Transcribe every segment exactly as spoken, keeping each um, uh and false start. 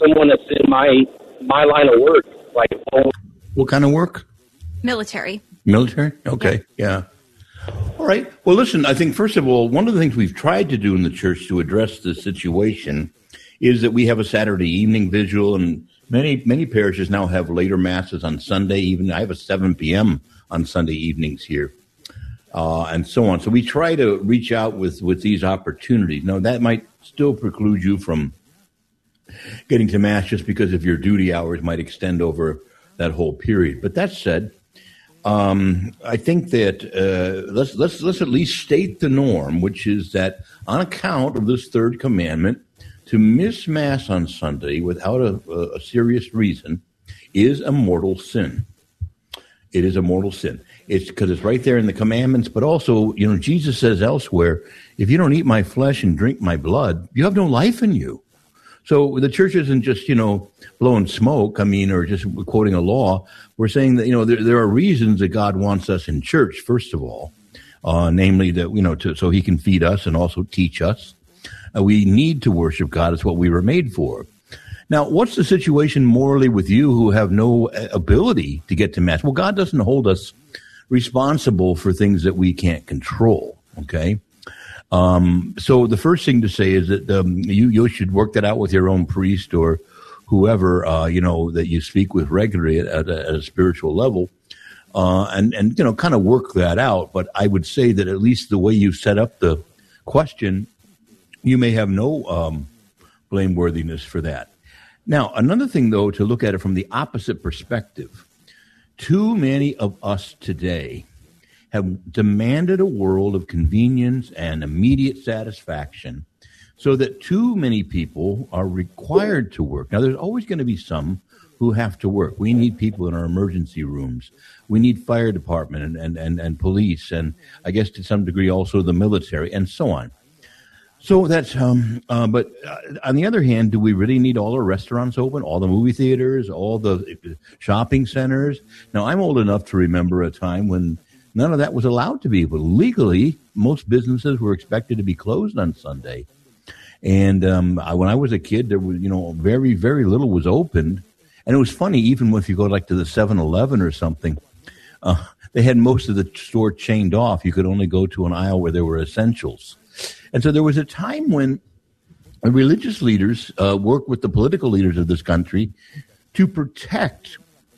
someone that's in my my line of work. Like, oh, what kind of work? Military. Military? Okay, yeah. yeah. All right. Well, listen, I think, first of all, one of the things we've tried to do in the church to address this situation is that we have a Saturday evening vigil, and many, many parishes now have later masses on Sunday. Even I have a seven p.m. on Sunday evenings here, uh, and so on. So we try to reach out with, with these opportunities. Now, that might still preclude you from getting to Mass just because of your duty hours might extend over that whole period. But that said, um, I think that uh, let's let's let's at least state the norm, which is that on account of this third commandment, to miss Mass on Sunday without a, a serious reason is a mortal sin. It is a mortal sin. It's because it's right there in the commandments, but also, you know, Jesus says elsewhere, if you don't eat my flesh and drink my blood, you have no life in you. So the church isn't just, you know, blowing smoke, I mean, or just quoting a law. We're saying that, you know, there, there are reasons that God wants us in church, first of all, uh, namely that, you know, to, so he can feed us and also teach us. Uh, we need to worship God. It's what we were made for. Now, what's the situation morally with you who have no ability to get to Mass? Well, God doesn't hold us responsible for things that we can't control, okay? Um, so the first thing to say is that um, you, you should work that out with your own priest or whoever, uh, you know, that you speak with regularly at, at, a, at a spiritual level, uh, and, and, you know, kind of work that out. But I would say that at least the way you set up the question, you may have no um, blameworthiness for that. Now, another thing, though, to look at it from the opposite perspective, too many of us today have demanded a world of convenience and immediate satisfaction so that too many people are required to work. Now, there's always going to be some who have to work. We need people in our emergency rooms. We need fire department and, and, and, and police, and I guess to some degree also the military, and so on. So that's, um, uh, but uh, on the other hand, do we really need all our restaurants open, all the movie theaters, all the shopping centers? Now, I'm old enough to remember a time when none of that was allowed to be, but legally, most businesses were expected to be closed on Sunday. And um, I, when I was a kid, there was, you know, very, very little was opened. And it was funny, even if you go like to the seven eleven or something, uh, they had most of the store chained off. You could only go to an aisle where there were essentials. And so there was a time when religious leaders uh, worked with the political leaders of this country to protect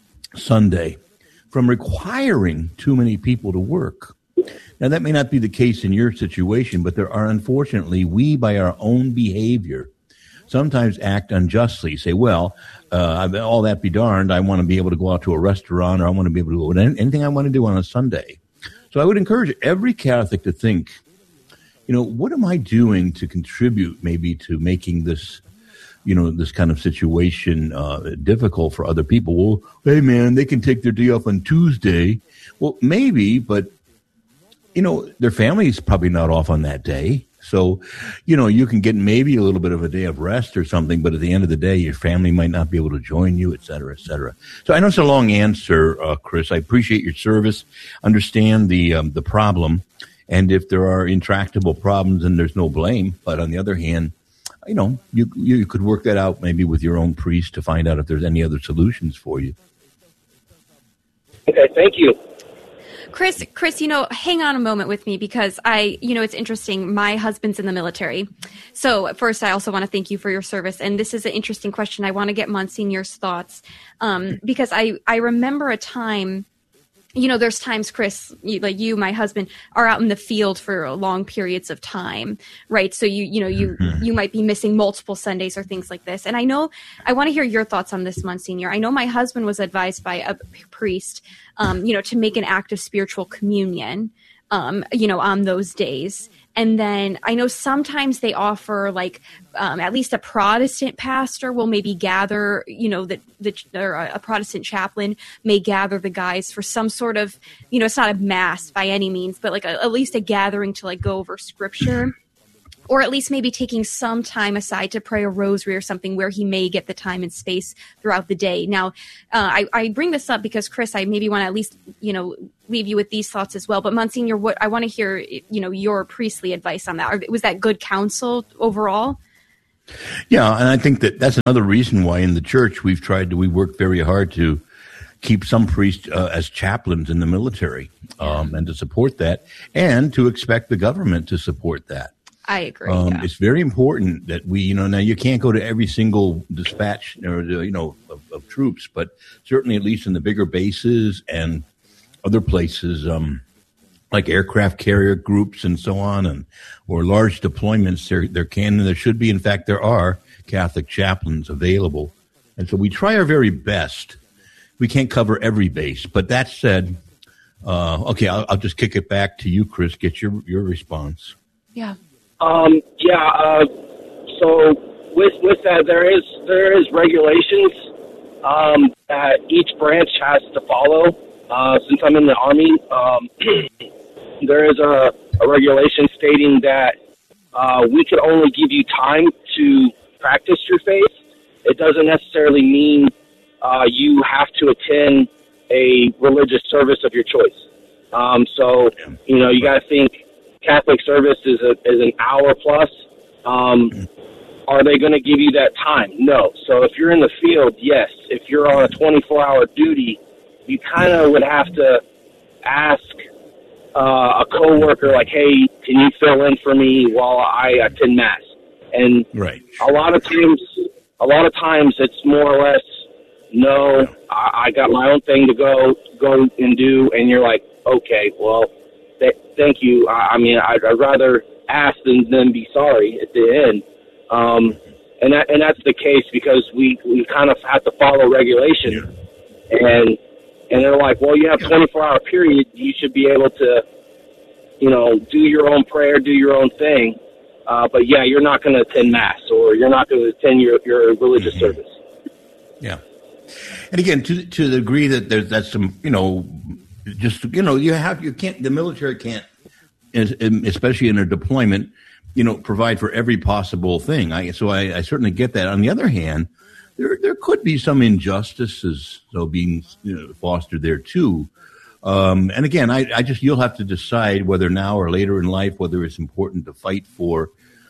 Sunday from requiring too many people to work. Now, that may not be the case in your situation, but there are, unfortunately, we, by our own behavior, sometimes act unjustly. Say, well, uh, all that be darned, I want to be able to go out to a restaurant, or I want to be able to do anything I want to do on a Sunday. So I would encourage every Catholic to think, you know, what am I doing to contribute maybe to making this, you know, this kind of situation uh, difficult for other people? Well, hey, man, they can take their day off on Tuesday. Well, maybe, but, you know, their family's probably not off on that day. So, you know, you can get maybe a little bit of a day of rest or something, but at the end of the day, your family might not be able to join you, et cetera, et cetera. So I know it's a long answer, uh, Chris. I appreciate your service, understand the um, the problem. And if there are intractable problems, then there's no blame. But on the other hand, you know, you you could work that out maybe with your own priest to find out if there's any other solutions for you. Okay, thank you. Chris, Chris, you know, hang on a moment with me because I, you know, it's interesting. My husband's in the military. So first, I also want to thank you for your service. And this is an interesting question. I want to get Monsignor's thoughts um, because I, I remember a time, you know, there's times, Chris, you, like you, my husband, are out in the field for long periods of time, right? So you, you know, you, mm-hmm. you might be missing multiple Sundays or things like this. And I know, I want to hear your thoughts on this, Monsignor. I know my husband was advised by a priest, um, you know, to make an act of spiritual communion, um, you know, on those days. And then I know sometimes they offer like um, at least a Protestant pastor will maybe gather, you know, that the, or a Protestant chaplain may gather the guys for some sort of, you know, it's not a mass by any means, but like a, at least a gathering to like go over scripture. Or at least maybe taking some time aside to pray a rosary or something where he may get the time and space throughout the day. Now, uh, I, I bring this up because, Chris, I maybe want to at least, you know, leave you with these thoughts as well. But, Monsignor, what I want to hear, you know, your priestly advice on that. Or was that good counsel overall? Yeah, and I think that that's another reason why in the church we've tried to, we work very hard to keep some priests uh, as chaplains in the military um, and to support that and to expect the government to support that. I agree. Um, yeah. It's very important that we, you know, now you can't go to every single dispatch or, you know, of, of troops, but certainly at least in the bigger bases and other places, um, like aircraft carrier groups and so on, and or large deployments, there there can and there should be, in fact, there are Catholic chaplains available. And so we try our very best. We can't cover every base. But that said, uh, okay, I'll, I'll just kick it back to you, Chris, get your, your response. Yeah. Um, yeah, uh, so with with that, there is there is regulations um, that each branch has to follow. Uh, since I'm in the Army, um, there is a, a regulation stating that uh, we can only give you time to practice your faith. It doesn't necessarily mean uh, you have to attend a religious service of your choice. Um, so, you know, you got to think Catholic service is, a, is an hour plus. Um, are they going to give you that time? No. So if you're in the field, yes. If you're on a twenty-four hour duty, you kind of would have to ask uh, a coworker, like, hey, can you fill in for me while I attend Mass? And right. a lot of times, a lot of times it's more or less, no, I, I got my own thing to go go and do, and you're like, okay, well, th- thank you. I, I mean, I'd, I'd rather ask than, than be sorry at the end. Um, and that and that's the case because we, we kind of have to follow regulation. Yeah. And and they're like, well, you have a twenty-four hour period. You should be able to, you know, do your own prayer, do your own thing. Uh, but, yeah, you're not going to attend Mass or you're not going to attend your, your religious mm-hmm. service. Yeah. And, again, to to the degree that there's that's some, you know, just, you know, you have, you can't, the military can't, especially in a deployment, you know, provide for every possible thing. I, so I, I certainly get that. On the other hand, there there could be some injustices, so being you know, fostered there too. Um, and again, I, I just you'll have to decide whether now or later in life whether it's important to fight for,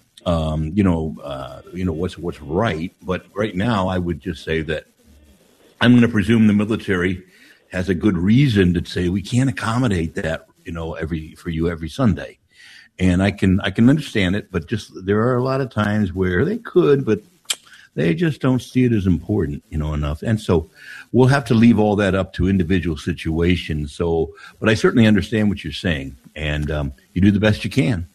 um, you know, uh, you know what's what's right. But right now, I would just say that I'm going to presume the military has a good reason to say we can't accommodate that, you know, every for you every Sunday. And I can I can understand it, but just there are a lot of times where they could, but they just don't see it as important, you know, enough. And so we'll have to leave all that up to individual situations. So, but I certainly understand what you're saying. And um, you do the best you can.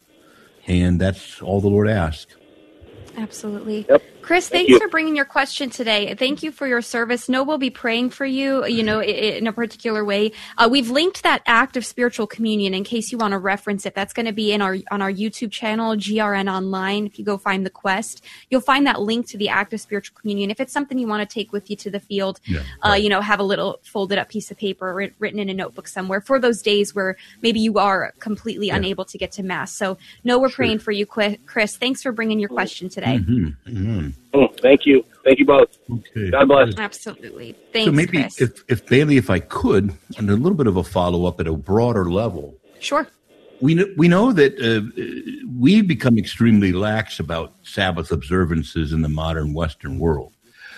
And that's all the Lord asks. Absolutely. Yep. Chris, Thank thanks you. for bringing your question today. Thank you for your service. No, we'll be praying for you, you know, in a particular way. Uh, we've linked that act of spiritual communion in case you want to reference it. That's going to be in our on our YouTube channel, G R N Online. If you go find the quest, you'll find that link to the act of spiritual communion. If it's something you want to take with you to the field, yeah, right. uh, you know, have a little folded up piece of paper writ- written in a notebook somewhere for those days where maybe you are completely yeah. unable to get to Mass. So, no, we're sure. praying for you, Chris. Thanks for bringing your question today. Mm-hmm. Mm-hmm. Oh, thank you. Thank you both. Okay. God bless. Absolutely. Thanks, so maybe Chris. if, if Bailey, if I could, and a little bit of a follow-up at a broader level. Sure. We know, we know that uh, we've become extremely lax about Sabbath observances in the modern Western world.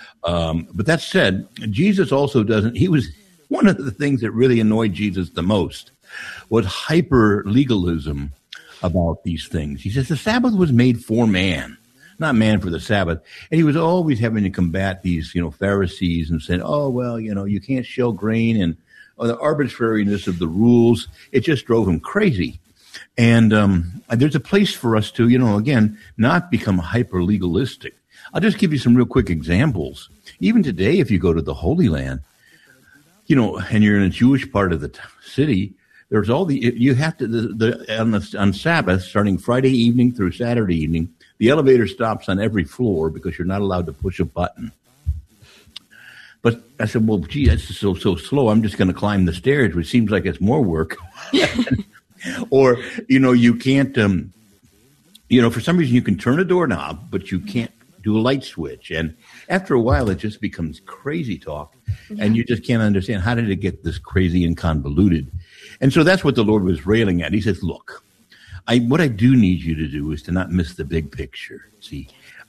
Um, but that said, Jesus also doesn't, he was, one of the things that really annoyed Jesus the most was hyper-legalism about these things. He says the Sabbath was made for man, not man for the Sabbath. And he was always having to combat these, you know, Pharisees and saying, oh, well, you know, you can't shell grain and oh, the arbitrariness of the rules. It just drove him crazy. And um, there's a place for us to, you know, again, not become hyper legalistic. I'll just give you some real quick examples. Even today, if you go to the Holy Land, you know, and you're in a Jewish part of the t- city, there's all the, you have to, the, the, on, the, on Sabbath, starting Friday evening through Saturday evening, the elevator stops on every floor because you're not allowed to push a button. But I said, well, gee, that's so, so slow. I'm just going to climb the stairs, which seems like it's more work. Or, you know, you can't, um, you know, for some reason you can turn a doorknob, but you can't do a light switch. And after a while, it just becomes crazy talk. Yeah. And you just can't understand, how did it get this crazy and convoluted? And so that's what the Lord was railing at. He says, look, I, what I do need you to do is to not miss the big picture. See,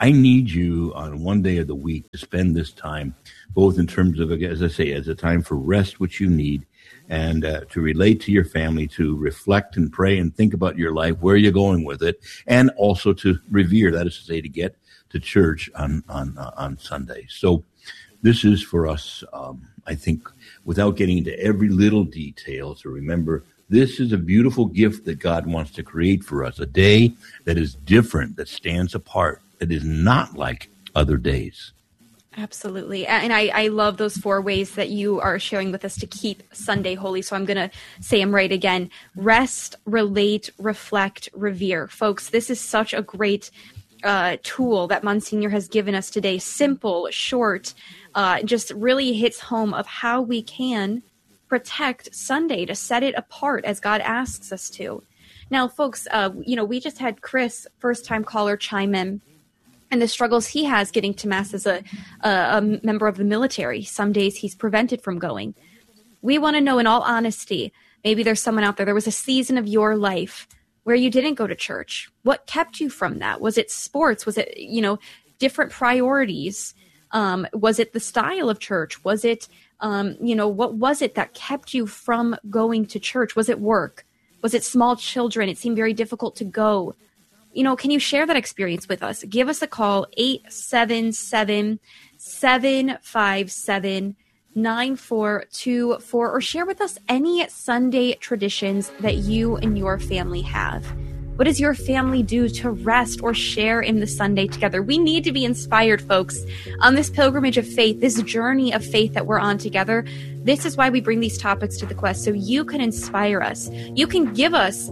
I need you on one day of the week to spend this time, both in terms of, as I say, as a time for rest, which you need, and uh, to relate to your family, to reflect and pray and think about your life, where you're going with it, and also to revere, that is to say, to get to church on on uh, on Sunday. So this is for us, um, I think, without getting into every little detail, to remember this is a beautiful gift that God wants to create for us, a day that is different, that stands apart, that is not like other days. Absolutely. And I, I love those four ways that you are sharing with us to keep Sunday holy. So I'm going to say them right again. Rest, relate, reflect, revere. Folks, this is such a great uh, tool that Monsignor has given us today. Simple, short, uh, just really hits home of how we can protect Sunday, to set it apart as God asks us to. Now, folks, uh, you know, we just had Chris, first-time caller, chime in, and the struggles he has getting to Mass as a, a, a member of the military. Some days he's prevented from going. We want to know, in all honesty, maybe there's someone out there, there was a season of your life where you didn't go to church. What kept you from that? Was it sports? Was it, you know, different priorities? Um, was it the style of church? Was it, um, you know, what was it that kept you from going to church? Was it work? Was it small children? It seemed very difficult to go. You know, can you share that experience with us? Give us a call, eight seven seven, seven five seven, nine four two four, or share with us any Sunday traditions that you and your family have. What does your family do to rest or share in the Sunday together? We need to be inspired, folks, on this pilgrimage of faith, this journey of faith that we're on together. This is why we bring these topics to the Quest, so you can inspire us. You can give us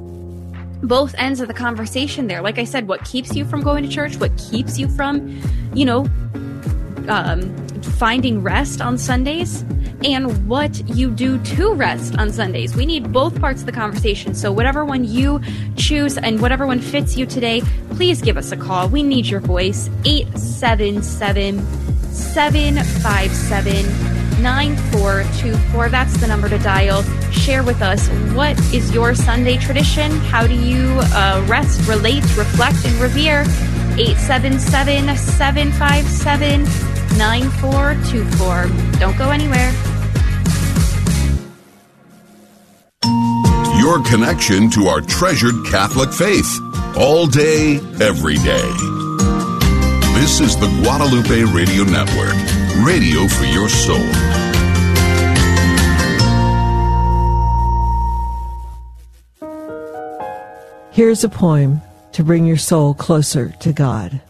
both ends of the conversation there. Like I said, what keeps you from going to church? What keeps you from, you know, um, finding rest on Sundays? And what you do to rest on Sundays. We need both parts of the conversation. So whatever one you choose and whatever one fits you today, please give us a call. We need your voice. eight seven seven, seven five seven, nine four two four. That's the number to dial. Share with us, what is your Sunday tradition? How do you uh, rest, relate, reflect, and revere? eight seven seven, seven five seven, nine four two four. Don't go anywhere. Your connection to our treasured Catholic faith, all day, every day. This is the Guadalupe Radio Network, radio for your soul. Here's a poem to bring your soul closer to God.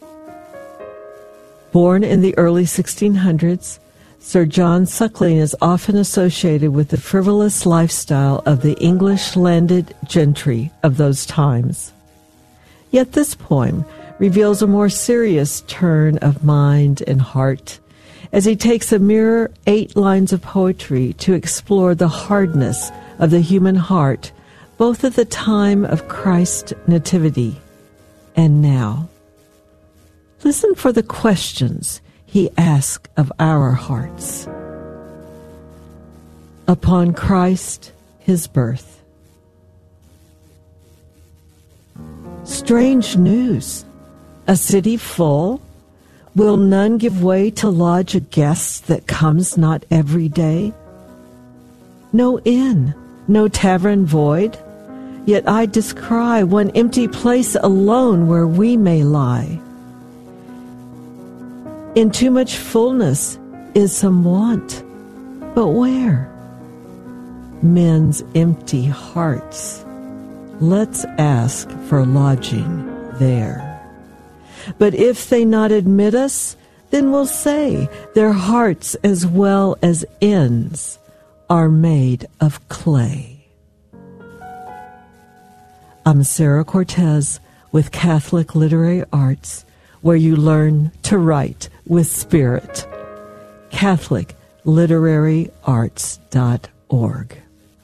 Born in the early sixteen hundreds, Sir John Suckling is often associated with the frivolous lifestyle of the English landed gentry of those times. Yet this poem reveals a more serious turn of mind and heart, as he takes a mere eight lines of poetry to explore the hardness of the human heart, both at the time of Christ's nativity and now. Listen for the questions he asks of our hearts. Upon Christ, his birth. Strange news. A city full? Will none give way to lodge a guest that comes not every day? No inn, no tavern void, yet I descry one empty place alone where we may lie. In too much fullness is some want, but where? Men's empty hearts. Let's ask for lodging there. But if they not admit us, then we'll say their hearts as well as inns are made of clay. I'm Sarah Cortez with Catholic Literary Arts, where you learn to write with spirit. Catholic Literary Arts dot org.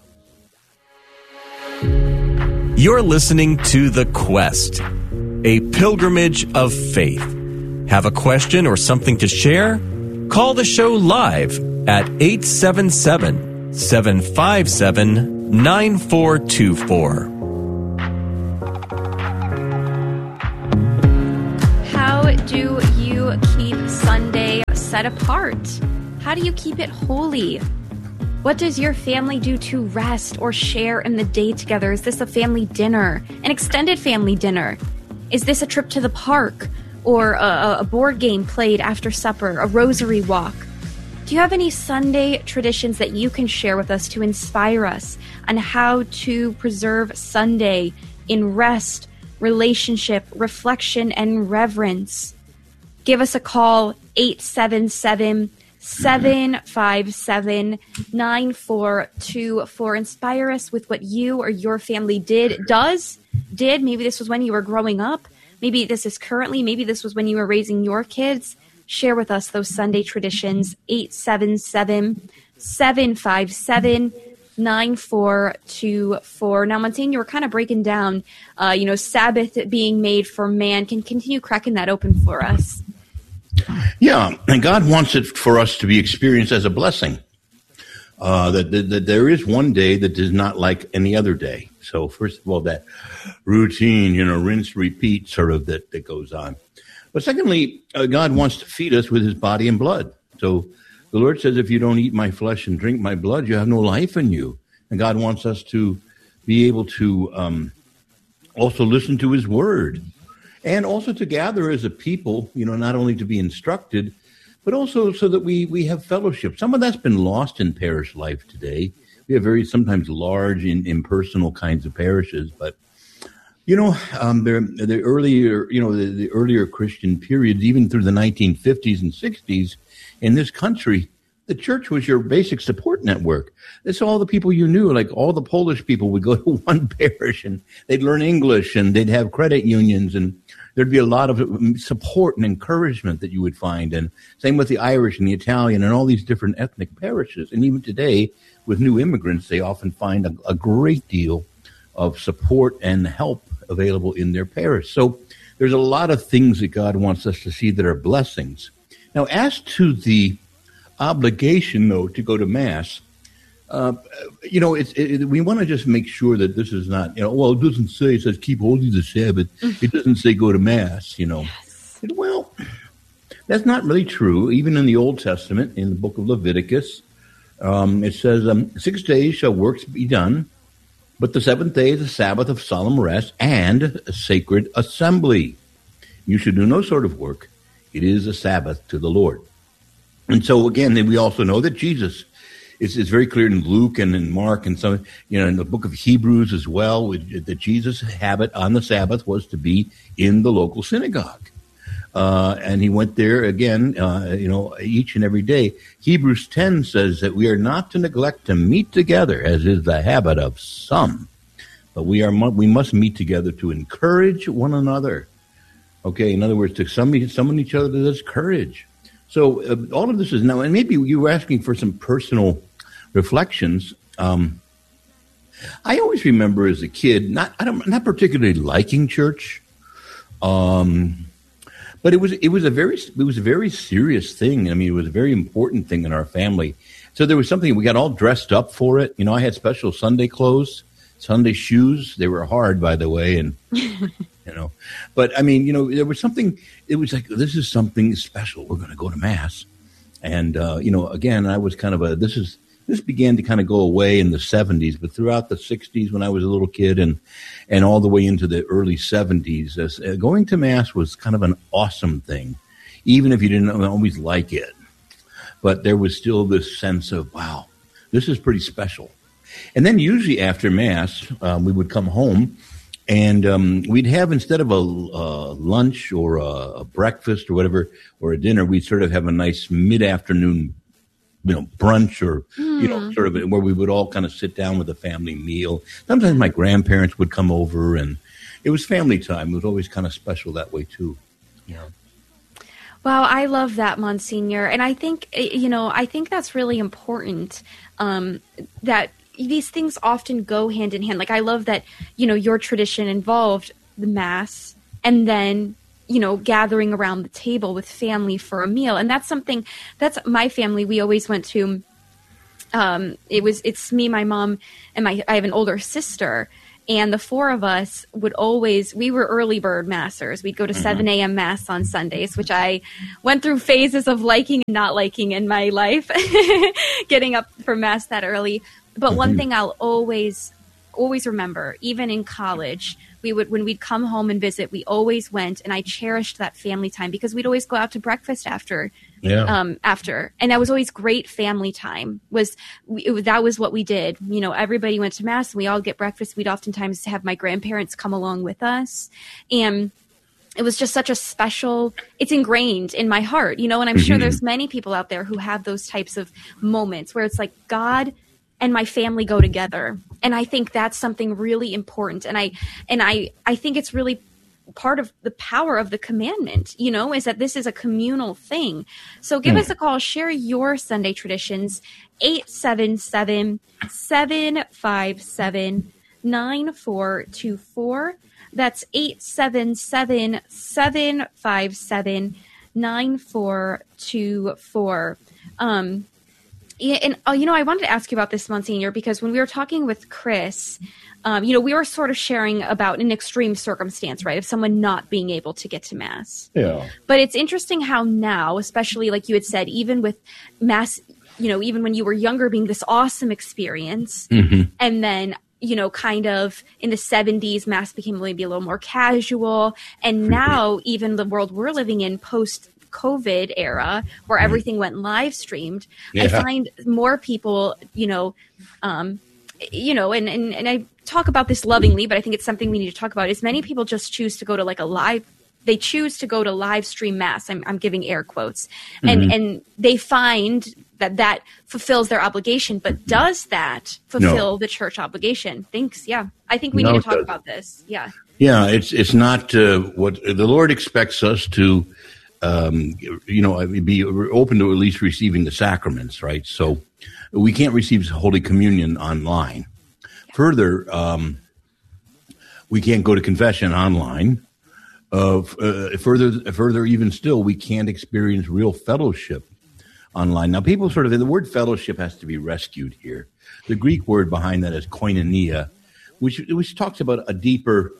You're listening to The Quest, a pilgrimage of faith. Have a question or something to share? Call the show live at eight seven seven, seven five seven, nine four two four. How do you keep Sunday set apart? How do you keep it holy? What does your family do to rest or share in the day together? Is this a family dinner, an extended family dinner? Is this a trip to the park or a, a board game played after supper, a rosary walk? Do you have any Sunday traditions that you can share with us to inspire us on how to preserve Sunday in rest, relationship, reflection, and reverence? Give us a call, eight seven seven, seven five seven, nine four two four. Inspire us with what you or your family did, does, did. Maybe this was when you were growing up. Maybe this is currently. Maybe this was when you were raising your kids. Share with us those Sunday traditions, eight seven seven, seven five seven, nine four two four. Now, Monsignor, you were kind of breaking down, uh, you know, Sabbath being made for man. Can continue cracking that open for us. Yeah, and God wants it for us to be experienced as a blessing. Uh, that, that, that there is one day that is not like any other day. So first of all, that routine, you know, rinse, repeat sort of that, that goes on. But secondly, uh, God wants to feed us with his body and blood. So the Lord says, if you don't eat my flesh and drink my blood, you have no life in you. And God wants us to be able to um, also listen to his word. And also to gather as a people, you know, not only to be instructed, but also so that we, we have fellowship. Some of that's been lost in parish life today. We have very sometimes large and impersonal kinds of parishes. But, you know, um, the, the earlier, you know, the, the earlier Christian periods, even through the nineteen fifties and sixties in this country, the church was your basic support network. That's all the people you knew. Like all the Polish people would go to one parish and they'd learn English and they'd have credit unions and there'd be a lot of support and encouragement that you would find. And same with the Irish and the Italian and all these different ethnic parishes. And even today with new immigrants, they often find a, a great deal of support and help available in their parish. So there's a lot of things that God wants us to see that are blessings. Now, as to the obligation, though, to go to Mass, uh, you know, it's, it, we want to just make sure that this is not, you know, well, it doesn't say, it says keep holy the Sabbath. It doesn't say go to Mass, you know. Yes. Well, that's not really true. Even in the Old Testament, in the book of Leviticus, um, it says, um, six days shall works be done, but the seventh day is a Sabbath of solemn rest and a sacred assembly. You should do no sort of work. It is a Sabbath to the Lord. And so, again, we also know that Jesus is, is very clear in Luke and in Mark and some, you know, in the book of Hebrews as well, that Jesus' habit on the Sabbath was to be in the local synagogue. Uh, and he went there again, uh, you know, each and every day. Hebrews ten says that we are not to neglect to meet together, as is the habit of some, but we are we must meet together to encourage one another. Okay, in other words, to summon, summon each other to this courage. So uh, all of this is now, and maybe you were asking for some personal reflections. Um, I always remember as a kid, not I don't, not particularly liking church, um, but it was it was a very it was a very serious thing. I mean, it was a very important thing in our family. So there was something, we got all dressed up for it. You know, I had special Sunday clothes, Sunday shoes. They were hard, by the way, and. You know, but I mean, you know, there was something, it was like, this is something special. We're going to go to Mass. And, uh, you know, again, I was kind of a, this is, this began to kind of go away in the seventies, but throughout the sixties when I was a little kid and, and all the way into the early seventies, as, uh, going to Mass was kind of an awesome thing, even if you didn't always like it. But there was still this sense of, wow, this is pretty special. And then usually after Mass, um, we would come home. And um, we'd have, instead of a uh, lunch or a, a breakfast or whatever, or a dinner, we'd sort of have a nice mid-afternoon, you know, brunch or, mm. you know, sort of where we would all kind of sit down with a family meal. Sometimes my grandparents would come over, and it was family time. It was always kind of special that way, too. Yeah. Wow, I love that, Monsignor. And I think, you know, I think that's really important, um, that these things often go hand in hand. Like, I love that, you know, your tradition involved the Mass and then, you know, gathering around the table with family for a meal. And that's something, that's my family. We always went to, um, it was, it's me, my mom, and my, I have an older sister. And the four of us would always, we were early bird massers. We'd go to mm-hmm. seven a.m. mass on Sundays, which I went through phases of liking and not liking in my life, getting up for mass that early. But mm-hmm. one thing I'll always, always remember, even in college, we would, when we'd come home and visit, we always went, and I cherished that family time because we'd always go out to breakfast after. Yeah. Um, after, and that was always great family time. Was it was, that was what we did. You know, everybody went to mass, and we all get breakfast. We'd oftentimes have my grandparents come along with us, and it was just such a special. It's ingrained in my heart, you know. And I'm mm-hmm. sure there's many people out there who have those types of moments where it's like God and my family go together, and I think that's something really important. And I and I I think it's really part of the power of the commandment, you know, is that this is a communal thing. So give mm. us a call, share your Sunday traditions, eight seven seven, seven five seven, nine four two four. That's eight seven seven, seven five seven, nine four two four. Um, and, uh, you know, I wanted to ask you about this, Monsignor, because when we were talking with Chris, Um, you know, we were sort of sharing about an extreme circumstance, right, of someone not being able to get to Mass. Yeah. But it's interesting how now, especially like you had said, even with Mass, you know, even when you were younger being this awesome experience, mm-hmm. and then, you know, kind of in the seventies, Mass became maybe a little more casual. And now even the world we're living in post-COVID era where everything went live streamed, yeah. I find more people, you know, um, you know, and, and, and I talk about this lovingly, but I think it's something we need to talk about, is many people just choose to go to like a live, they choose to go to live stream Mass. I'm, I'm giving air quotes. And, mm-hmm. and they find that that fulfills their obligation, but does that fulfill no. the church obligation? Thanks. Yeah. I think we no, need to talk about this. Yeah. Yeah. It's, it's not uh, what the Lord expects us to, um, you know, be open to at least receiving the sacraments, right? So we can't receive Holy Communion online. Further, um, we can't go to confession online. Uh, uh, further, further, even still, we can't experience real fellowship online. Now, people sort of, the word fellowship has to be rescued here. The Greek word behind that is koinonia, which which talks about a deeper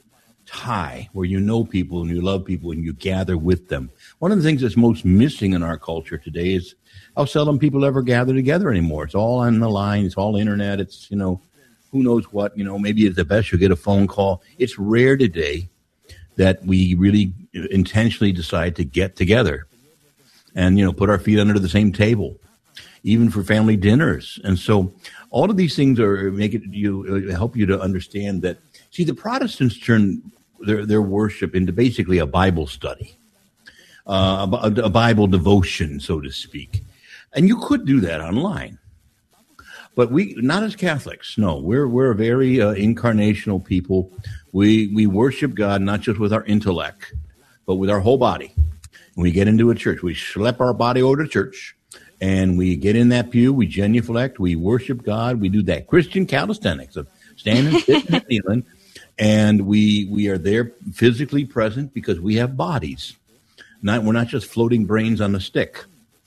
tie where you know people and you love people and you gather with them. One of the things that's most missing in our culture today is how seldom people ever gather together anymore. It's all on the line. It's all internet. It's, you know, who knows what, you know, maybe at the best you'll get a phone call. It's rare today that we really intentionally decide to get together and, you know, put our feet under the same table, even for family dinners. And so all of these things are make it you help you to understand that. See, the Protestants turn their, their worship into basically a Bible study, uh, a, a Bible devotion, so to speak. And you could do that online. But we, not as Catholics, no. We're we're a very uh, incarnational people. We we worship God not just with our intellect, but with our whole body. When we get into a church, we schlep our body over to church, and we get in that pew, we genuflect, we worship God, we do that Christian calisthenics of standing, sitting, and kneeling, and we we are there physically present because we have bodies. Not we're not just floating brains on a stick.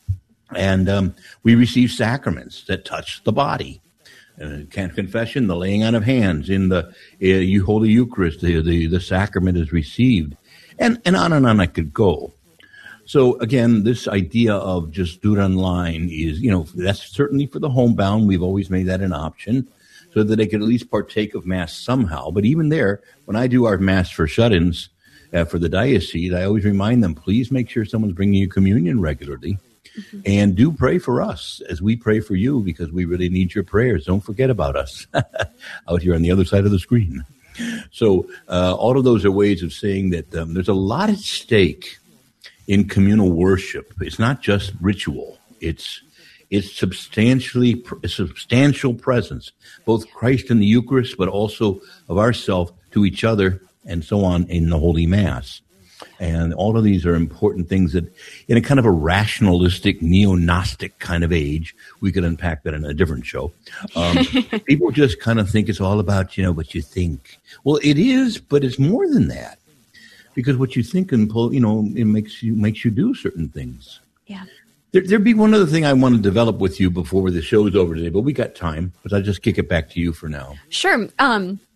And um, we receive sacraments that touch the body. Uh, confession, the laying on of hands, in the uh, Holy Eucharist, the, the, the sacrament is received. And, and on and on I could go. So, again, this idea of just do it online is, you know, that's certainly for the homebound. We've always made that an option so that they could at least partake of Mass somehow. But even there, when I do our Mass for shut-ins uh, for the diocese, I always remind them, please make sure someone's bringing you communion regularly. Mm-hmm. And do pray for us as we pray for you, because we really need your prayers. Don't forget about us out here on the other side of the screen. So uh, all of those are ways of saying that um, there's a lot at stake in communal worship. It's not just ritual. It's it's substantially a substantial presence, both Christ in the Eucharist, but also of ourselves to each other and so on in the Holy Mass. And all of these are important things that in a kind of a rationalistic, neo-Gnostic kind of age, we could unpack that in a different show. Um, people just kind of think it's all about, you know, what you think. Well, it is, but it's more than that. Because what you think and pull, you know, it makes you makes you do certain things. Yeah. There, there'd be one other thing I want to develop with you before the show's over today, but we got time. But I'll just kick it back to you for now. Sure. Um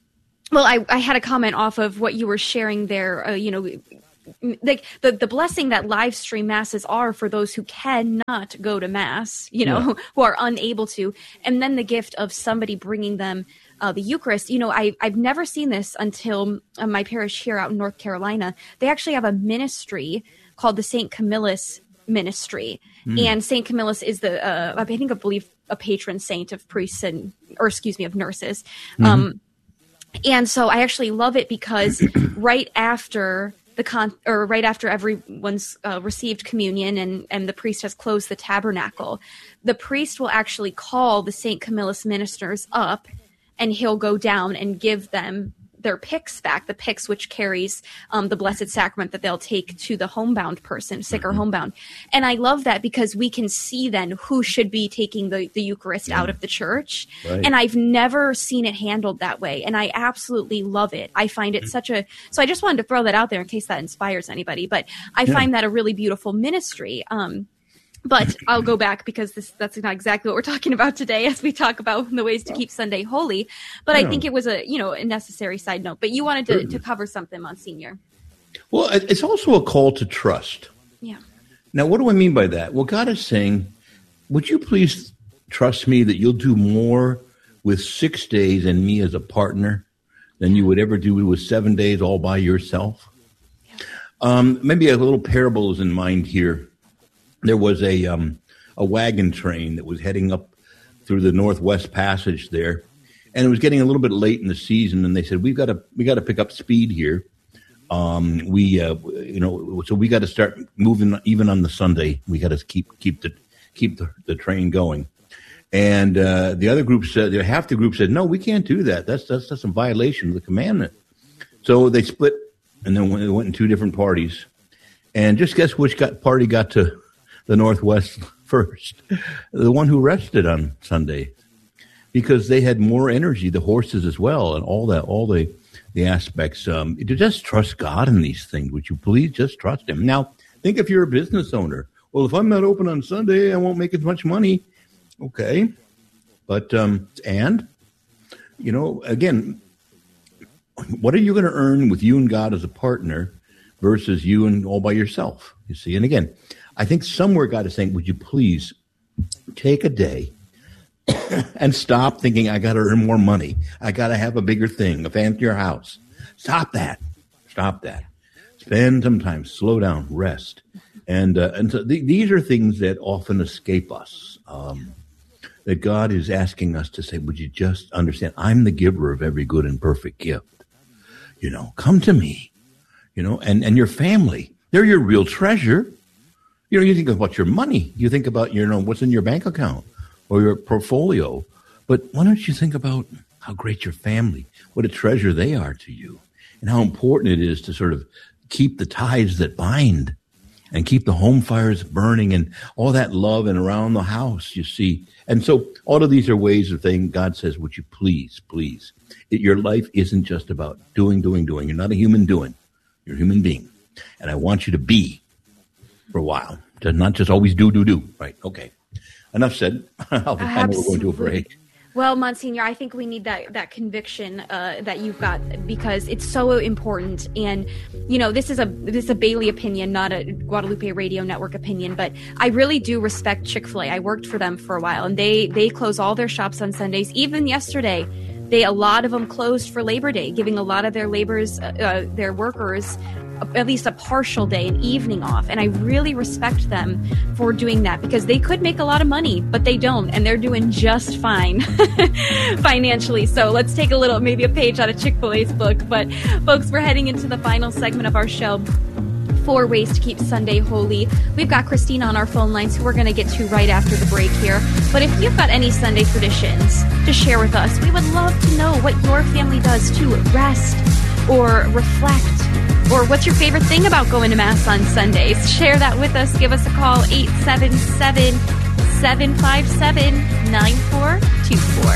well, I, I had a comment off of what you were sharing there, uh, you know, like the, the blessing that live stream masses are for those who cannot go to mass, you know, yeah. who are unable to. And then the gift of somebody bringing them uh, the Eucharist. You know, I, I've never seen this until uh, my parish here out in North Carolina. They actually have a ministry called the Saint Camillus Ministry. Mm. And Saint Camillus is the, uh, I think I believe a patron saint of priests and, or excuse me, of nurses. Mm-hmm. Um, and so I actually love it because right after the con or right after everyone's uh, received communion and, and the priest has closed the tabernacle, the priest will actually call the Saint Camillus ministers up and he'll go down and give them their pyx back, the pyx which carries um, the Blessed Sacrament that they'll take to the homebound person, sick or homebound. And I love that because we can see then who should be taking the, the Eucharist yeah. out of the church. Right. And I've never seen it handled that way. And I absolutely love it. I find it such a, so I just wanted to throw that out there in case that inspires anybody. But I yeah. find that a really beautiful ministry. Um, But I'll go back because this, that's not exactly what we're talking about today as we talk about the ways to keep Sunday holy. But I think it was a, you know, a necessary side note. But you wanted to, to cover something, Monsignor. Well, it's also a call to trust. Yeah. Now, what do I mean by that? Well, God is saying, would you please trust me that you'll do more with six days and me as a partner than you would ever do with seven days all by yourself? Yeah. Um, maybe a little parable is in mind here. There was a um, a wagon train that was heading up through the Northwest Passage there, and it was getting a little bit late in the season. And they said, "We've got to we got to pick up speed here. Um, we uh, you know, so we got to start moving even on the Sunday. We got to keep keep the keep the, the train going." And uh, the other group said, half the group said, "No, we can't do that. That's that's that's a violation of the commandment." So they split, and then they went in two different parties. And just guess which got, party got to the Northwest first, the one who rested on Sunday, because they had more energy, the horses as well, and all that, all the the aspects. Um, to just trust God in these things. Would you please just trust Him? Now, think if you're a business owner. Well, if I'm not open on Sunday, I won't make as much money. Okay, but um, and you know, again, what are you going to earn with you and God as a partner versus you and all by yourself? You see, and again, I think somewhere God is saying, would you please take a day and stop thinking I got to earn more money. I got to have a bigger thing, a fancier house. Stop that. Stop that. Spend some time, slow down, rest. And uh, and so th- these are things that often escape us, um, that God is asking us to say, would you just understand, I'm the giver of every good and perfect gift. You know, come to me, you know, and, and your family, they're your real treasure. You know, you think about your money. You think about, you know, what's in your bank account or your portfolio. But why don't you think about how great your family, what a treasure they are to you, and how important it is to sort of keep the ties that bind and keep the home fires burning and all that love and around the house, you see. And so all of these are ways of saying, God says, would you please, please. It, your life isn't just about doing, doing, doing. You're not a human doing. You're a human being. And I want you to be for a while, to not just always do, do, do. Right. Okay. Enough said. I'll be fine. We're going to a break. Well, Monsignor, I think we need that that conviction uh, that you've got, because it's so important. And, you know, this is a this is a Bailey opinion, not a Guadalupe Radio Network opinion. But I really do respect Chick-fil-A. I worked for them for a while, and they they close all their shops on Sundays. Even yesterday, they a lot of them closed for Labor Day, giving a lot of their laborers, uh, their workers, at least a partial day, an evening off. And I really respect them for doing that, because they could make a lot of money, but they don't. And they're doing just fine financially. So let's take a little, maybe a page out of Chick-fil-A's book. But folks, we're heading into the final segment of our show. Four ways to keep Sunday holy. We've got Christina on our phone lines, who we're going to get to right after the break here. But if you've got any Sunday traditions to share with us, we would love to know what your family does to rest or reflect. Or what's your favorite thing about going to Mass on Sundays? Share that with us. Give us a call, eight seven seven, seven five seven, nine four two four.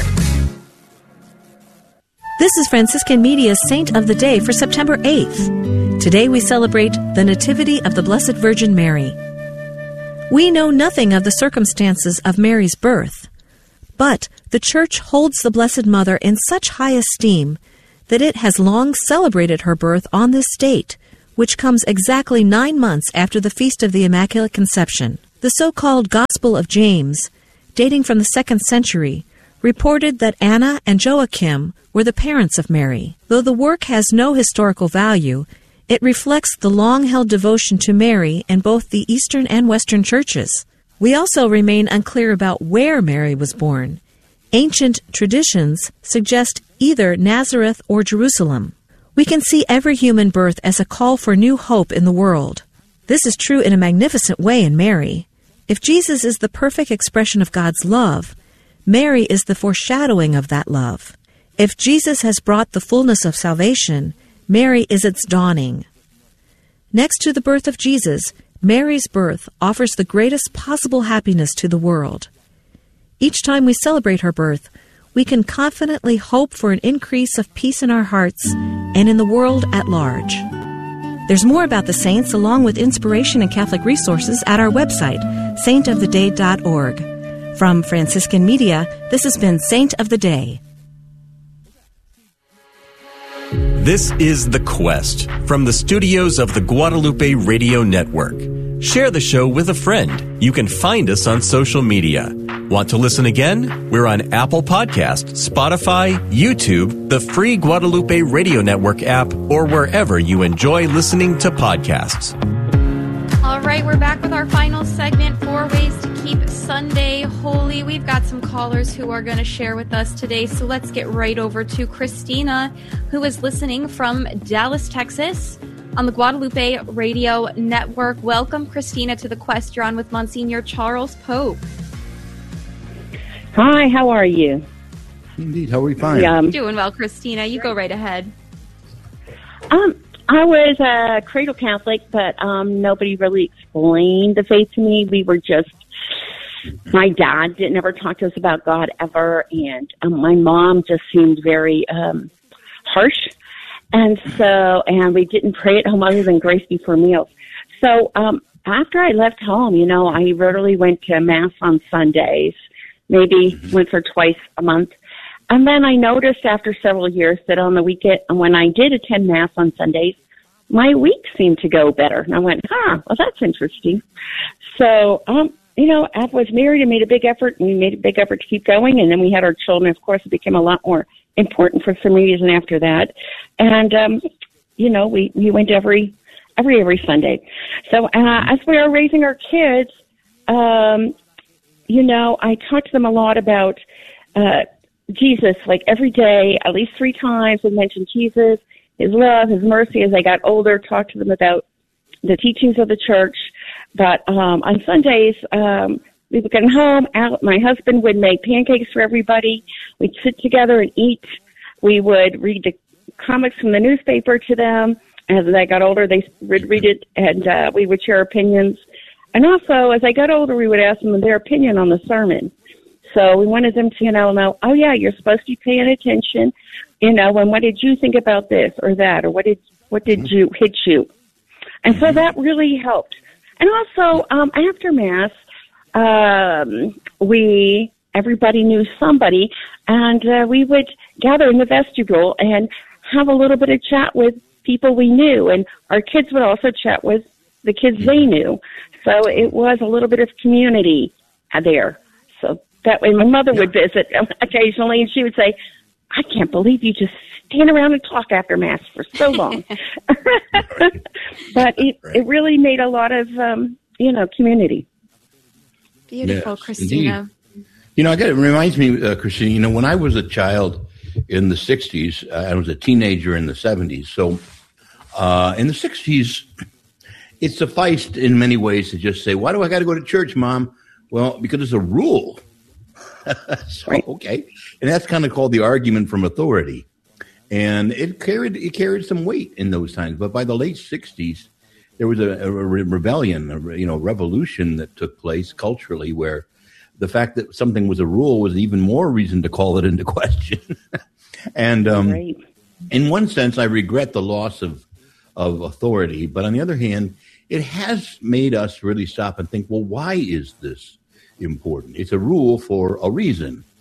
This is Franciscan Media's Saint of the Day for September eighth. Today we celebrate the Nativity of the Blessed Virgin Mary. We know nothing of the circumstances of Mary's birth, but the Church holds the Blessed Mother in such high esteem that it has long celebrated her birth on this date, which comes exactly nine months after the Feast of the Immaculate Conception. The so-called Gospel of James, dating from the second century, reported that Anna and Joachim were the parents of Mary. Though the work has no historical value, it reflects the long-held devotion to Mary in both the Eastern and Western churches. We also remain unclear about where Mary was born. Ancient traditions suggest either Nazareth or Jerusalem. We can see every human birth as a call for new hope in the world. This is true in a magnificent way in Mary. If Jesus is the perfect expression of God's love, Mary is the foreshadowing of that love. If Jesus has brought the fullness of salvation, Mary is its dawning. Next to the birth of Jesus, Mary's birth offers the greatest possible happiness to the world. Each time we celebrate her birth, we can confidently hope for an increase of peace in our hearts and in the world at large. There's more about the saints along with inspiration and Catholic resources at our website, saint of the day dot org. From Franciscan Media, this has been Saint of the Day. This is The Quest from the studios of the Guadalupe Radio Network. Share the show with a friend. You can find us on social media. Want to listen again? We're on Apple Podcasts, Spotify, YouTube, the free Guadalupe Radio Network app, or wherever you enjoy listening to podcasts. All right, we're back with our final segment, Four Ways to Keep Sunday Holy. We've got some callers who are going to share with us today, so let's get right over to Christina, who is listening from Dallas, Texas, on the Guadalupe Radio Network. Welcome, Christina, to The Quest. You're on with Monsignor Charles Pope. Hi, how are you? Indeed, how are we fine? Um, Doing well, Christina. You go right ahead. Um, I was a cradle Catholic, but um, nobody really explained the faith to me. We were just, my dad didn't ever talk to us about God ever, and um, my mom just seemed very um, harsh. And so, and we didn't pray at home other than grace before meals. So um, after I left home, you know, I rarely went to Mass on Sundays, maybe mm-hmm. once or twice a month. And then I noticed after several years that on the weekend, when I did attend Mass on Sundays, my week seemed to go better. And I went, huh, well, that's interesting. So, um, you know, I was married and made a big effort, and we made a big effort to keep going. And then we had our children. Of course, it became a lot more important for some reason after that. And, um, you know, we, we went every, every, every Sunday. So, uh, as we were raising our kids, um, you know, I talked to them a lot about, uh, Jesus, like every day, at least three times, I mentioned Jesus, his love, his mercy. As I got older, talked to them about the teachings of the church. But, um, on Sundays, um, we would get home. My husband would make pancakes for everybody. We'd sit together and eat. We would read the comics from the newspaper to them. As I got older, they would read it, and uh, we would share opinions. And also, as I got older, we would ask them their opinion on the sermon. So we wanted them to, you know, know, oh, yeah, you're supposed to be paying attention. You know, and what did you think about this or that? Or what did what did you hit you? And so that really helped. And also, um, after Mass, Um, we, everybody knew somebody, and uh, we would gather in the vestibule and have a little bit of chat with people we knew, and our kids would also chat with the kids they knew. So it was a little bit of community there. So that way my mother would visit occasionally, and she would say, I can't believe you just stand around and talk after Mass for so long. But it, it really made a lot of, um, you know, community. Beautiful, yes, Christina. Indeed. You know, I got it reminds me, uh, Christina, you know, when I was a child in the sixties, uh, I was a teenager in the seventies. So uh, in the sixties, it sufficed in many ways to just say, why do I got to go to church, Mom? Well, because it's a rule. So, right. Okay. And that's kind of called the argument from authority. And it carried it carried some weight in those times. But by the late sixties, there was a, a rebellion, a, you know, revolution that took place culturally, where the fact that something was a rule was even more reason to call it into question. And um, right. in one sense, I regret the loss of of authority. But on the other hand, it has made us really stop and think, well, why is this important? It's a rule for a reason.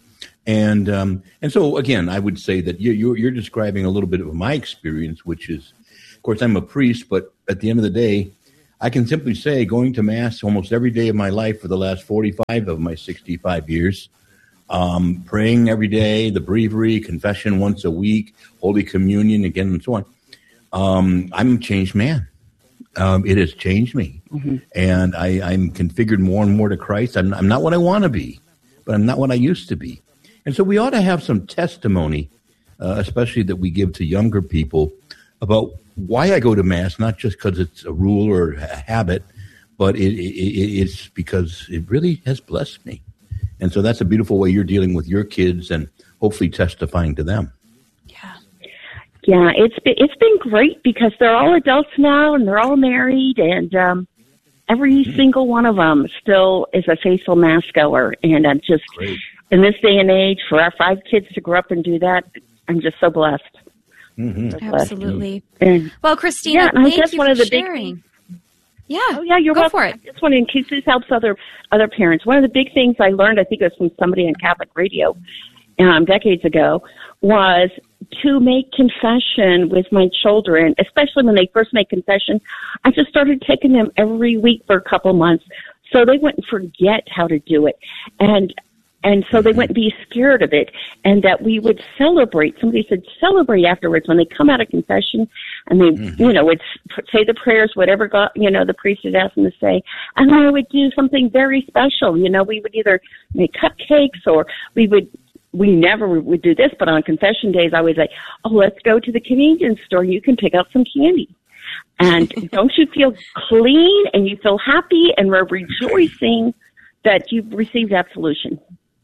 And um, and so, again, I would say that you, you're, you're describing a little bit of my experience, which is, of course, I'm a priest, but at the end of the day, I can simply say going to Mass almost every day of my life for the last forty-five of my sixty-five years, um, praying every day, the breviary, confession once a week, Holy Communion again, and so on. Um, I'm a changed man. Um, it has changed me. Mm-hmm. And I, I'm configured more and more to Christ. I'm, I'm not what I want to be, but I'm not what I used to be. And so we ought to have some testimony, uh, especially that we give to younger people, about why I go to Mass, not just because it's a rule or a habit, but it, it, it's because it really has blessed me. And so that's a beautiful way you're dealing with your kids and hopefully testifying to them. Yeah. Yeah, it's been, it's been great because they're all adults now and they're all married, and um, every mm-hmm. single one of them still is a faithful Mass goer. And I'm just, great. In this day and age, for our five kids to grow up and do that, I'm just so blessed. Mm-hmm. So Absolutely. And, well, Christina, yeah, thank you one for of the sharing. Big yeah. Oh, yeah, you're Go welcome. for it. I just want to, in case this helps other other parents. One of the big things I learned, I think it was from somebody on Catholic radio um, decades ago, was to make confession with my children, especially when they first make confession. I just started taking them every week for a couple months so they wouldn't forget how to do it. And And so they wouldn't be scared of it, and that we would celebrate. Somebody said celebrate afterwards when they come out of confession, and they, mm-hmm. you know, would say the prayers, whatever God, you know, the priest had asked them to say, and then I would do something very special. You know, we would either make cupcakes, or we would. We never would do this, but on confession days, I would say, "Oh, let's go to the convenience store. You can pick up some candy." And don't you feel clean and you feel happy and we're rejoicing that you've received absolution?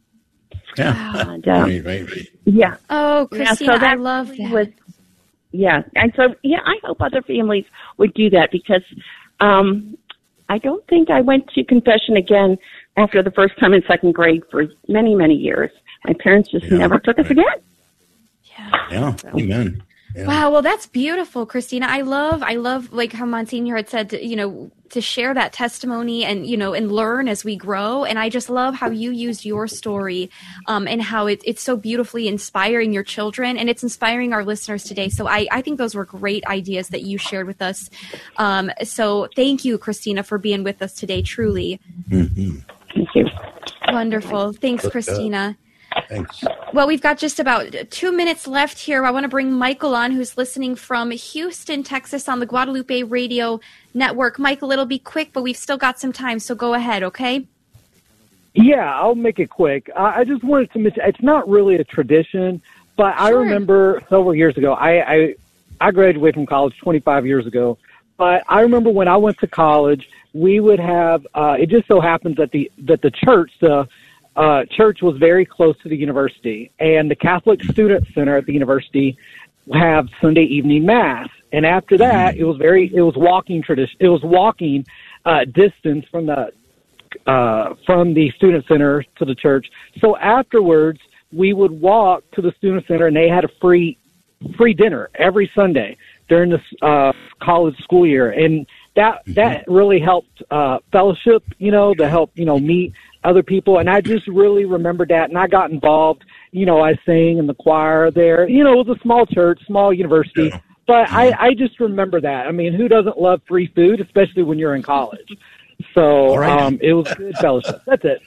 Yeah. And, um, right, right, right. Yeah. Oh, Christina, yeah, so I love that. Was, yeah. And so, yeah, I hope other families would do that because um, I don't think I went to confession again after the first time in second grade for many, many years. My parents just yeah, never took us again. Yeah. Yeah. So. Amen. Yeah. Wow, well, that's beautiful, Christina. I love, I love, like how Monsignor had said, to, you know, to share that testimony and, you know, and learn as we grow. And I just love how you used your story um, and how it, it's so beautifully inspiring your children, and it's inspiring our listeners today. So I, I think those were great ideas that you shared with us. Um, so thank you, Christina, for being with us today, truly. Mm-hmm. Thank you. Wonderful. Thanks, Christina. Thanks. Well, we've got just about two minutes left here. I want to bring Michael on, who's listening from Houston, Texas, on the Guadalupe Radio Network. Michael, it'll be quick, but we've still got some time, so go ahead, okay? Yeah, I'll make it quick. I, I just wanted to mention, it's not really a tradition, but sure. I remember several years ago, I, I, I graduated from college twenty-five years ago, but I remember when I went to college, we would have, uh, it just so happens that the, that the church, the Uh, church was very close to the university, and the Catholic Student Center at the university have Sunday evening mass. And after that, it was very, it was walking tradition. It was walking uh, distance from the uh, from the student center to the church. So afterwards, we would walk to the student center, and they had a free free dinner every Sunday during the uh, college school year, and that that really helped uh, fellowship. You know, to help you know meet other people, and I just really remembered that, and I got involved. You know, I sang in the choir there. You know, it was a small church, small university, yeah. but I, I just remember that. I mean, who doesn't love free food, especially when you're in college? So right. um, it was good fellowship. That's it.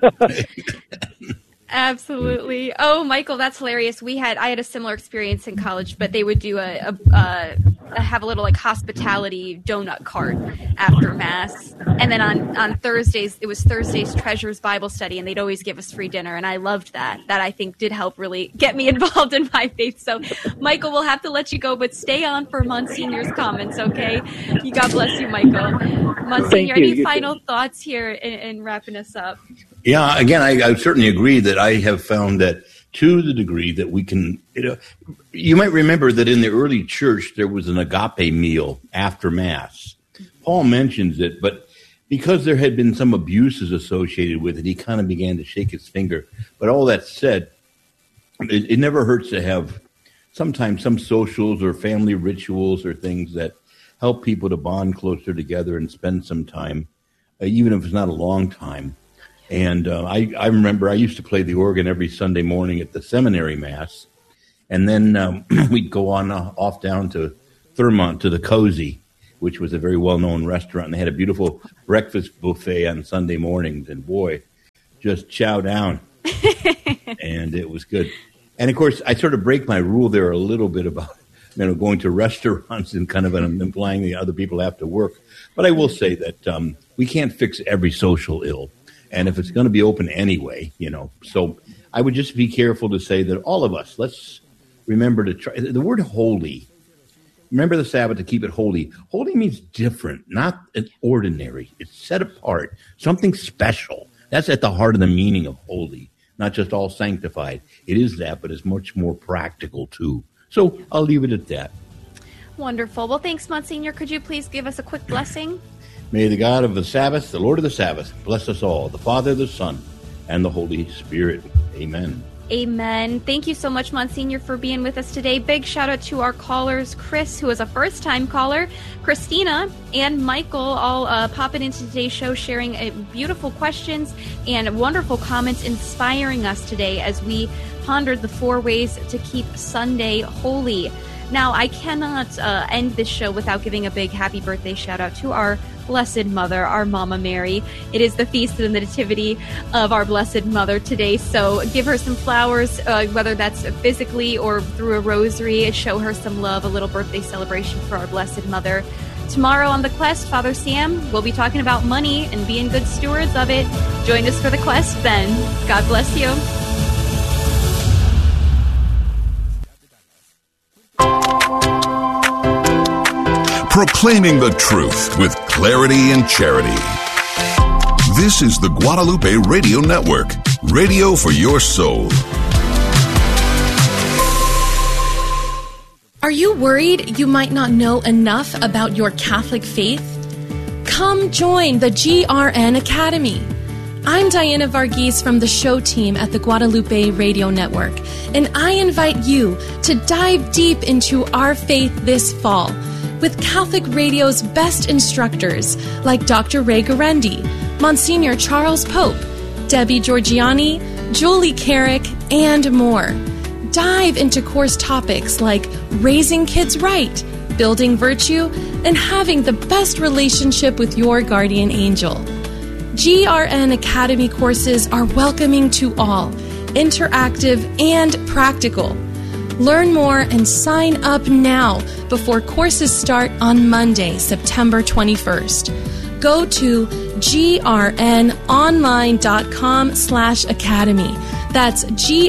Absolutely. Oh, Michael, that's hilarious. We had, I had a similar experience in college, but they would do a, a, a have a little like hospitality donut cart after mass. And then on, on Thursdays, it was Thursday's Treasures Bible Study, and they'd always give us free dinner. And I loved that. That I think did help really get me involved in my faith. So Michael, we'll have to let you go, but stay on for Monsignor's comments. Okay. You, God bless you, Michael. Monsignor, any you final too. thoughts here in, in wrapping us up? Yeah, again, I, I certainly agree that I have found that to the degree that we can, you know, you might remember that in the early church there was an agape meal after Mass. Paul mentions it, but because there had been some abuses associated with it, he kind of began to shake his finger. But all that said, it, it never hurts to have sometimes some socials or family rituals or things that help people to bond closer together and spend some time, uh, even if it's not a long time. And uh, I, I remember I used to play the organ every Sunday morning at the seminary mass. And then um, we'd go on uh, off down to Thurmont to the Cozy, which was a very well-known restaurant. And they had a beautiful breakfast buffet on Sunday mornings. And boy, just chow down. And it was good. And, of course, I sort of break my rule there a little bit about, you know, going to restaurants and kind of implying that other people have to work. But I will say that um, we can't fix every social ill. And if it's going to be open anyway, you know, so I would just be careful to say that all of us, let's remember to try the word holy. Remember the Sabbath to keep it holy. Holy means different, not ordinary. It's set apart, something special. That's at the heart of the meaning of holy, not just all sanctified. It is that, but it's much more practical too. So I'll leave it at that. Wonderful. Well, thanks, Monsignor. Could you please give us a quick blessing? May the God of the Sabbath, the Lord of the Sabbath, bless us all, the Father, the Son, and the Holy Spirit. Amen. Amen. Thank you so much, Monsignor, for being with us today. Big shout out to our callers, Chris, who is a first-time caller, Christina, and Michael, all uh, popping into today's show, sharing uh, beautiful questions and wonderful comments, inspiring us today as we pondered the four ways to keep Sunday holy. Now, I cannot uh, end this show without giving a big happy birthday shout out to our Blessed Mother, our Mama Mary. It is the feast of the Nativity of our Blessed Mother today, so give her some flowers, uh, whether that's physically or through a rosary. Show her some love, a little birthday celebration for our Blessed Mother. Tomorrow on The Quest, Father Sam will be talking about money and being good stewards of it. Join us for The Quest then. God bless you. Proclaiming the truth with clarity and charity. This is the Guadalupe Radio Network, radio for your soul. Are you worried you might not know enough about your Catholic faith? Come join the G R N Academy. I'm Diana Varghese from the show team at the Guadalupe Radio Network, and I invite you to dive deep into our faith this fall with Catholic Radio's best instructors like Doctor Ray Guarendi, Monsignor Charles Pope, Debbie Georgiani, Julie Carrick, and more. Dive into course topics like raising kids right, building virtue, and having the best relationship with your guardian angel. G R N Academy courses are welcoming to all, interactive and practical. Learn more and sign up now before courses start on Monday, September twenty-first. Go to grnonline.com slash academy. That's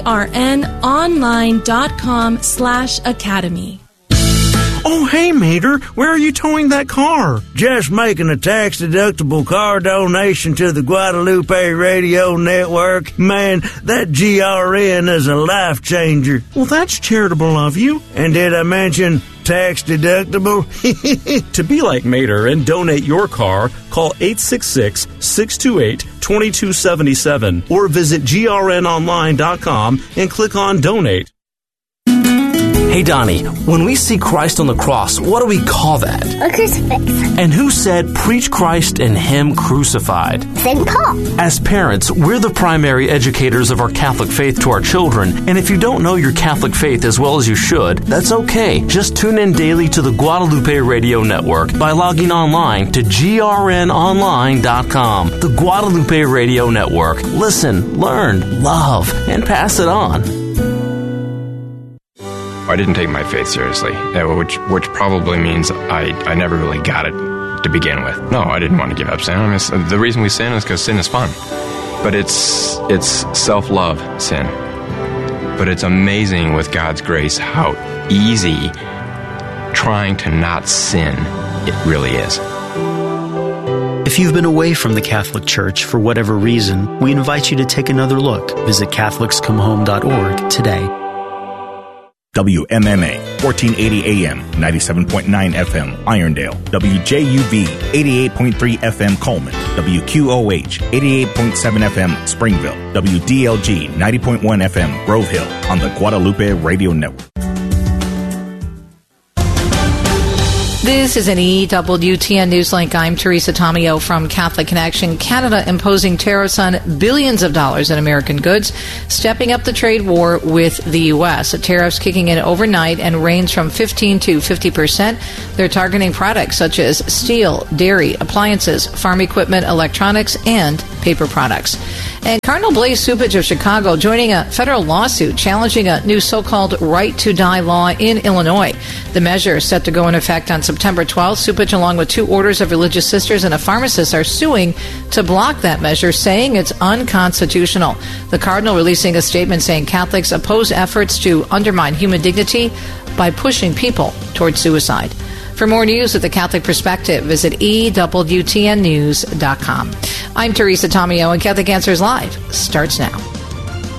grnonline.com slash academy. Oh, hey, Mater, where are you towing that car? Just making a tax-deductible car donation to the Guadalupe Radio Network. Man, that G R N is a life changer. Well, that's charitable of you. And did I mention tax-deductible? To be like Mater and donate your car, call eight six six, six two eight, two two seven seven or visit G R N online dot com and click on Donate. Hey, Donnie, when we see Christ on the cross, what do we call that? A crucifix. And who said, preach Christ and Him crucified? Saint Paul. As parents, we're the primary educators of our Catholic faith to our children, and if you don't know your Catholic faith as well as you should, that's okay. Just tune in daily to the Guadalupe Radio Network by logging online to G R N online dot com. The Guadalupe Radio Network. Listen, learn, love, and pass it on. I didn't take my faith seriously, which which probably means I, I never really got it to begin with. No, I didn't want to give up sin. I mean, the reason we sin is because sin is fun. But it's it's self-love sin. But it's amazing with God's grace how easy trying to not sin it really is. If you've been away from the Catholic Church for whatever reason, we invite you to take another look. Visit Catholics Come Home dot org today. W M M A, fourteen eighty A M, ninety-seven point nine F M, Irondale. W J U V, eighty-eight point three F M, Coleman. W Q O H, eighty-eight point seven F M, Springville. W D L G, ninety point one F M, Grove Hill, on the Guadalupe Radio Network. This is an E W T N Newslink. I'm Teresa Tomeo from Catholic Connection. Canada imposing tariffs on billions of dollars in American goods, stepping up the trade war with the U S. The tariffs kicking in overnight and range from fifteen to fifty percent. They're targeting products such as steel, dairy, appliances, farm equipment, electronics, and paper products. And Cardinal Blaise Cupich of Chicago joining a federal lawsuit challenging a new so-called right to die law in Illinois. The measure is set to go into effect on September twelfth. Cupich, along with two orders of religious sisters and a pharmacist, are suing to block that measure, saying it's unconstitutional. The Cardinal releasing a statement saying Catholics oppose efforts to undermine human dignity by pushing people toward suicide. For more news with the Catholic Perspective, visit E W T N news dot com. I'm Teresa Tomeo, and Catholic Answers Live starts now.